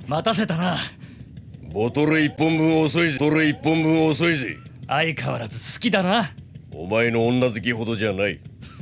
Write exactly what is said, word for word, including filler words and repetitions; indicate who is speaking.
Speaker 1: 待たせたな。
Speaker 2: ボトル一本分遅いぜ。ボトル一本分遅いぜ。
Speaker 1: 相変わらず好きだな。
Speaker 2: お前の女好きほどじゃない。